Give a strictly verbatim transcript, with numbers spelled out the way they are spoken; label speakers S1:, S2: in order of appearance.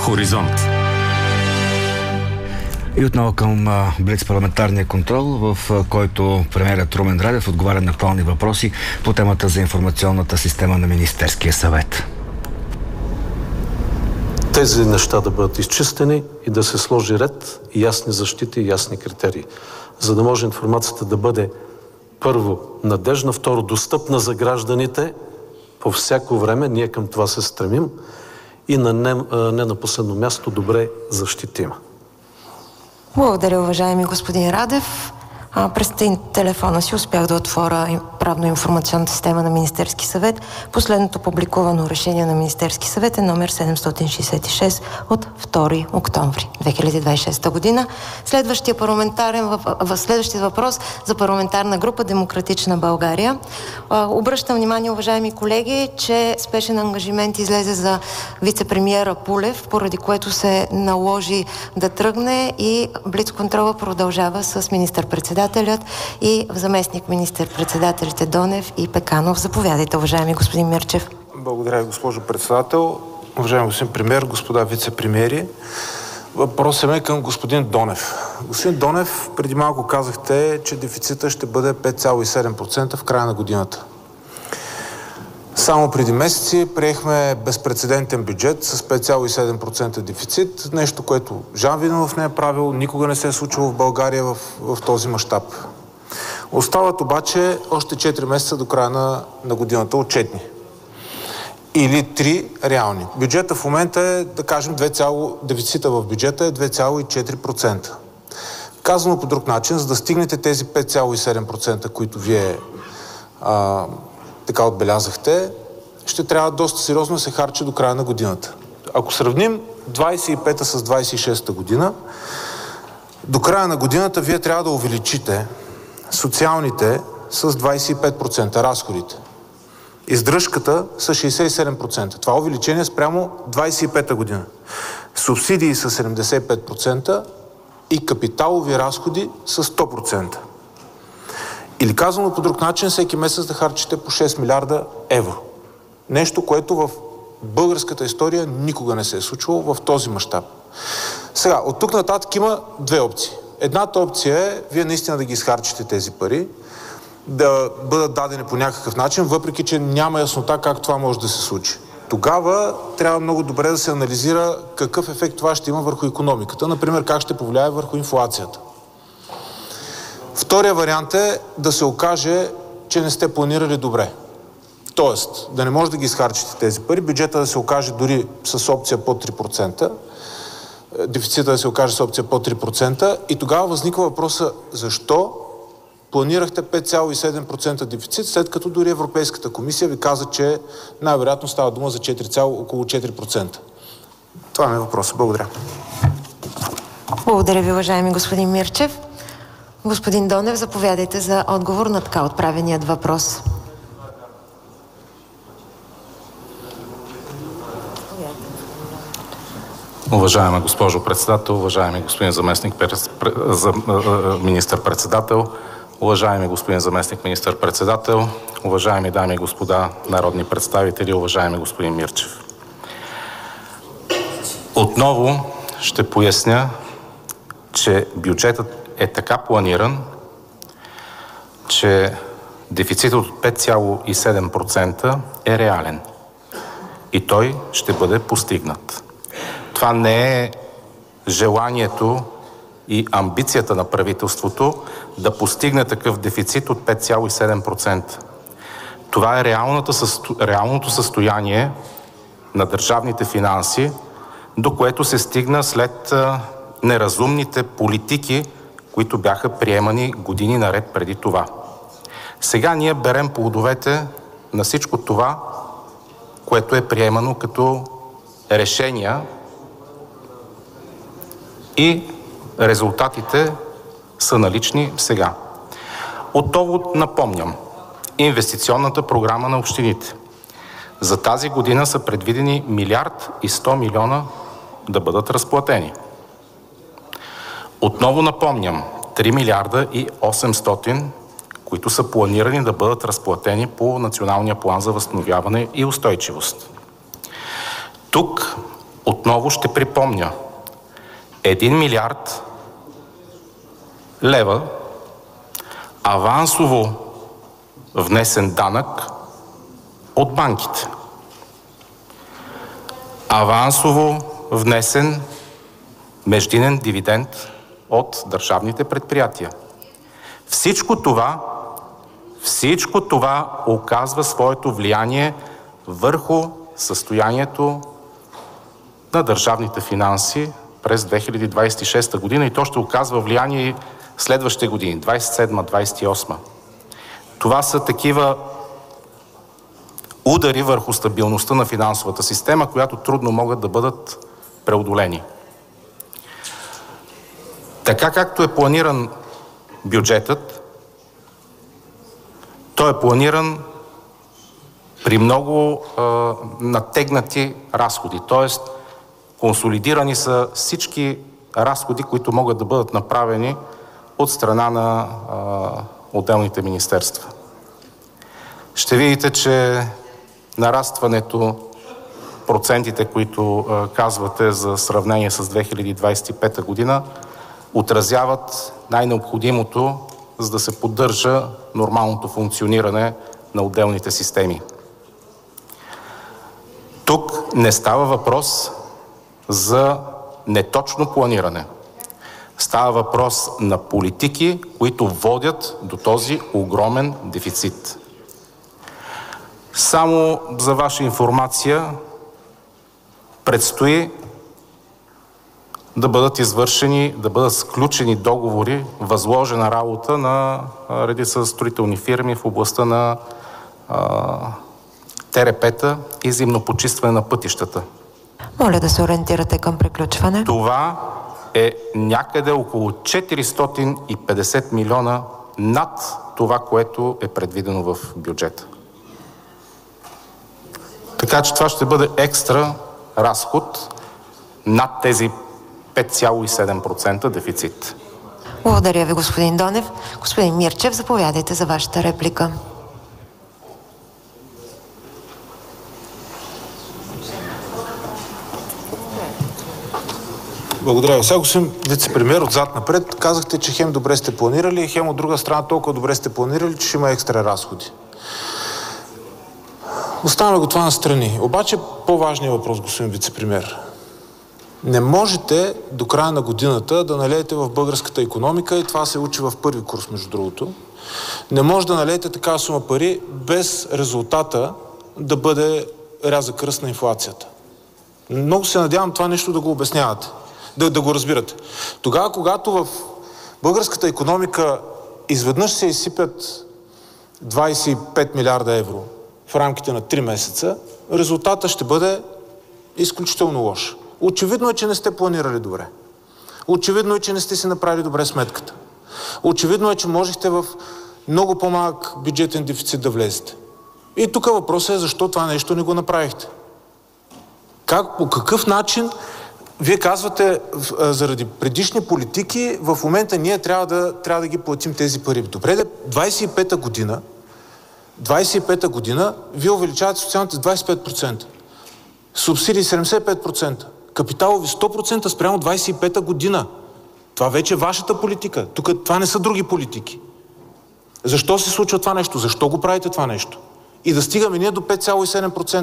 S1: Хоризонт.
S2: И отново към Блиц парламентарния контрол, в който премиерът Румен Радев отговаря на актуални въпроси по темата за информационната система на Министерския съвет.
S3: Тези неща да бъдат изчистени и да се сложи ред, ясни защити и ясни критерии, за да може информацията да бъде първо надежна, второ достъпна за гражданите по всяко време. Ние към това се стремим и на не, не на последно място добре защитима.
S4: Благодаря, уважаеми господин Радев. А, през телефона си успях да отворя правно-информационната система на Министерски съвет. Последното публикувано решение на Министерски съвет е номер седемстотин шейсет и шест от втори октомври две хиляди двадесет и шеста година. Следващия парламентарен въп... следващия въпрос за парламентарна група Демократична България. А, обръщам внимание, уважаеми колеги, че спешен ангажимент излезе за вице-премиера Пулев, поради което се наложи да тръгне и блицконтрола продължава с министър-председател и заместник министър-председателите Донев и Пеканов. Заповядайте, уважаеми господин Мирчев.
S5: Благодаря, госпожо председател. Уважаеми господин премиер, господа вице-премиери, въпросът е към господин Донев. Господин Донев, преди малко казахте, че дефицита ще бъде пет цяло и седем процента в края на годината. Само преди месеци приехме безпрецедентен бюджет с пет цяло и седем процента дефицит, нещо, което Жан Виденов не е правил, никога не се е случило в България в, в този мащаб. Остават обаче още четири месеца до края на, на годината отчетни. Или три реални. Бюджета в момента е, да кажем, две, дефицита в бюджета е две цяло и четири процента. Казано по друг начин, за да стигнете тези пет цяло и седем процента, които вие а, така отбелязахте, ще трябва доста сериозно да се харчи до края на годината. Ако сравним двадесет и пета с двадесет и шеста година, до края на годината вие трябва да увеличите социалните с двадесет и пет процента разходите. Издръжката с шейсет и седем процента. Това увеличение спрямо двадесет и пета година. Субсидии с седемдесет и пет процента и капиталови разходи с сто процента. Или казано по друг начин, всеки месец да харчите по шест милиарда евро. Нещо, което в българската история никога не се е случвало в този мащаб. Сега, от тук нататък има две опции. Едната опция е вие наистина да ги изхарчите тези пари, да бъдат дадени по някакъв начин, въпреки че няма яснота как това може да се случи. Тогава трябва много добре да се анализира какъв ефект това ще има върху икономиката, например как ще повлияе върху инфлацията. Втория вариант е да се окаже, че не сте планирали добре. Тоест, да не може да ги изхарчите тези пари, бюджета да се окаже дори с опция под три процента, дефицита да се окаже с опция под три процента и тогава възниква въпроса защо планирахте пет цяло и седем процента дефицит, след като дори Европейската комисия ви каза, че най-вероятно става дума за четири, около четири процента. Това ми е въпросът. Благодаря.
S4: Благодаря ви, уважаеми господин Мирчев. Господин Донев, заповядайте за отговор на така отправеният въпрос.
S1: Уважаема госпожо председател, уважаеми господин заместник министър-председател, уважаеми господин заместник министър-председател, уважаеми дами и господа народни представители, уважаеми господин Мирчев. Отново ще поясня, че бюджетът е така планиран, че дефицитът от пет цяло и седем процента е реален и той ще бъде постигнат. Това не е желанието и амбицията на правителството да постигне такъв дефицит от пет цяло и седем процента. Това е реалното състояние на държавните финанси, до което се стигна след неразумните политики, които бяха приемани години наред преди това. Сега ние берем плодовете на всичко това, което е приемано като решения и резултатите са налични сега. Отново напомням, инвестиционната програма на общините. За тази година са предвидени милиард и сто милиона да бъдат разплатени. Отново напомням, три милиарда и осемстотин, които са планирани да бъдат разплатени по Националния план за възстановяване и устойчивост. Тук отново ще припомня, един милиард лева авансово внесен данък от банките. Авансово внесен междинен дивиденд от държавните предприятия. Всичко това, всичко това оказва своето влияние върху състоянието на държавните финанси през две хиляди двадесет и шеста година и то ще оказва влияние и следващите години, двадесет и седма двадесет и осма. Това са такива удари върху стабилността на финансовата система, която трудно могат да бъдат преодолени. Така както е планиран бюджетът, той е планиран при много е, натегнати разходи, т.е. консолидирани са всички разходи, които могат да бъдат направени от страна на е, отделните министерства. Ще видите, че нарастването, процентите, които е, казвате за сравнение с две хиляди двадесет и пета година, отразяват най-необходимото, за да се поддържа нормалното функциониране на отделните системи. Тук не става въпрос за неточно планиране. Става въпрос на политики, които водят до този огромен дефицит. Само за ваша информация, предстои да бъдат извършени, да бъдат сключени договори, възложена работа на редица строителни фирми в областта на а, ТРП-та и зимно почистване на пътищата.
S4: Моля да се ориентирате към приключване.
S1: Това е някъде около четиристотин и петдесет милиона над това, което е предвидено в бюджета. Така че това ще бъде екстра разход над тези пет цяло и седем процента дефицит.
S4: Благодаря ви, господин Донев. Господин Мирчев, заповядайте за вашата реплика.
S5: Благодаря. Сега, господин вице-премиер, отзад напред казахте, че хем добре сте планирали, хем от друга страна толкова добре сте планирали, че ще има екстра разходи. Оставяме го това на страни. Обаче по-важният въпрос, господин вице-премиер. Не можете до края на годината да налеете в българската икономика, и това се учи в първи курс, между другото. Не може да налеете такава сума пари без резултата да бъде рязък кръст на инфлацията. Много се надявам това нещо да го обяснявате, да, да го разбирате. Тогава, когато в българската икономика изведнъж се изсипят двадесет и пет милиарда евро в рамките на три месеца, резултатът ще бъде изключително лош. Очевидно е, че не сте планирали добре. Очевидно е, че не сте си направили добре сметката. Очевидно е, че можехте в много по-малък бюджетен дефицит да влезете. И тук въпросът е защо това нещо не го направихте. Как, по какъв начин, вие казвате, заради предишни политики, в момента ние трябва да, трябва да ги платим тези пари. Добре, двадесет и пета година, двадесет и пета година, вие увеличавате социалните с двадесет и пет процента. Субсидии седемдесет и пет процента. Капиталови сто процента спрямо двадесет и пета година. Това вече е вашата политика. Тук това не са други политики. Защо се случва това нещо? Защо го правите това нещо? И да стигаме ние до пет цяло и седем процента.